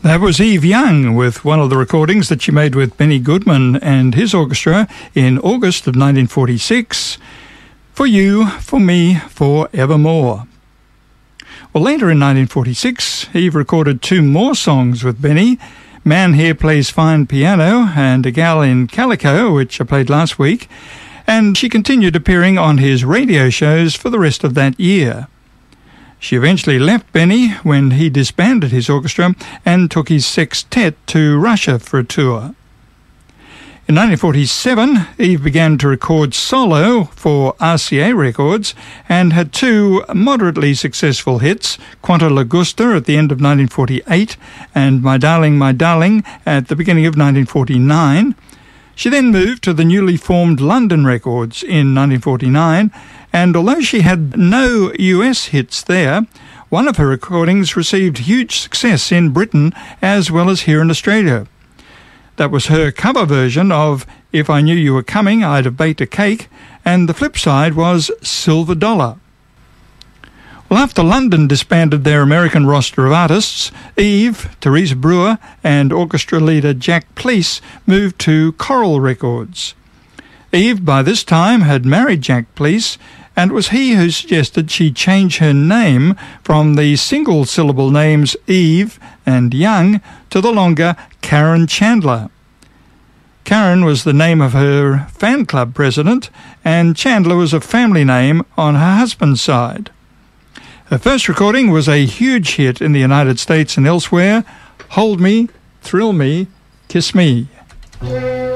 That was Eve Young with one of the recordings that she made with Benny Goodman and his orchestra in August of 1946, For You, For Me, For Evermore. Well, later in 1946, Eve recorded two more songs with Benny, Man Here Plays Fine Piano and A Gal in Calico, which I played last week, and she continued appearing on his radio shows for the rest of that year. She eventually left Benny when he disbanded his orchestra and took his sextet to Russia for a tour. In 1947, Eve began to record solo for RCA Records and had two moderately successful hits, Quanto La Gusta at the end of 1948 and My Darling, at the beginning of 1949. She then moved to the newly formed London Records in 1949, and although she had no US hits there, one of her recordings received huge success in Britain as well as here in Australia. That was her cover version of If I Knew You Were Coming, I'd Have Baked a Cake, and the flip side was Silver Dollar. Well, after London disbanded their American roster of artists, Eve, Teresa Brewer, and orchestra leader Jack Pleece moved to Coral Records. Eve, by this time, had married Jack Pleece, and it was he who suggested she change her name from the single-syllable names Eve and Young to the longer Karen Chandler. Karen was the name of her fan club president, and Chandler was a family name on her husband's side. Her first recording was a huge hit in the United States and elsewhere, Hold Me, Thrill Me, Kiss Me.